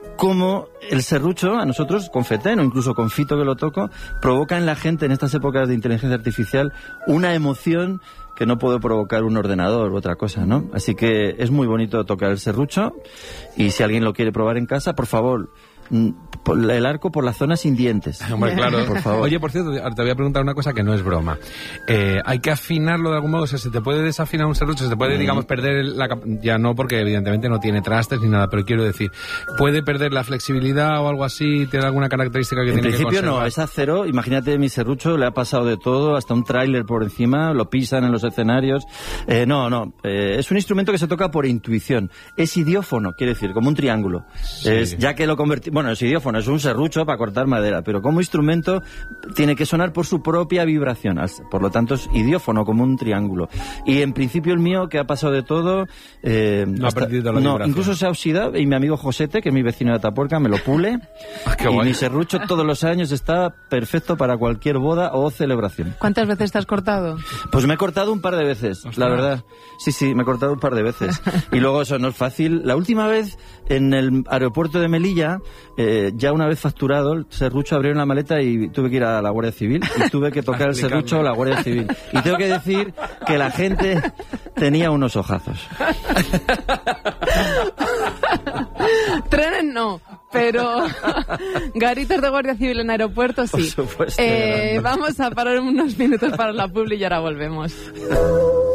cómo el serrucho, a nosotros, con Feten o incluso con Fito que lo toco, provoca en la gente, en estas épocas de inteligencia artificial, una emoción que no puede provocar un ordenador u otra cosa, ¿no? Así que es muy bonito tocar el serrucho, y si alguien lo quiere probar en casa, por favor, el arco por la zona sin dientes. Hombre, claro. Por favor. Oye, por cierto, te voy a preguntar una cosa que no es broma. ¿Hay que afinarlo de algún modo? O sea, ¿se te puede desafinar un serrucho? ¿Se te puede, digamos, perder ya no, porque evidentemente no tiene trastes ni nada, pero quiero decir, ¿puede perder la flexibilidad o algo así? ¿Tiene alguna característica que tiene que conservar? En principio no, es acero. Imagínate, mi serrucho le ha pasado de todo, hasta un tráiler por encima, lo pisan en los escenarios. Es un instrumento que se toca por intuición. Es idiófono, quiere decir, como un triángulo. Sí. Ya que lo convertimos... Bueno, es idiófono, es un serrucho para cortar madera, pero como instrumento tiene que sonar por su propia vibración. Por lo tanto, es idiófono, como un triángulo. Y en principio el mío, que ha pasado de todo... no ha perdido la vibración. Incluso se ha oxidado, y mi amigo Josete, que es mi vecino de Atapuerca, me lo pule. Qué y guay. mi serrucho todos los años está perfecto para cualquier boda o celebración. ¿Cuántas veces te has cortado? Pues me he cortado un par de veces, Ostras. la verdad. Sí, me he cortado un par de veces. Y luego eso no es fácil. La última vez, en el aeropuerto de Melilla, ya una vez facturado, el serrucho, abrieron la maleta y tuve que ir a la Guardia Civil y tuve que tocar el serrucho a la Guardia Civil. Y tengo que decir que la gente tenía unos ojazos. Trenes no, pero garitas de Guardia Civil en aeropuertos sí. Por supuesto. Vamos a parar unos minutos para la publi y ahora volvemos.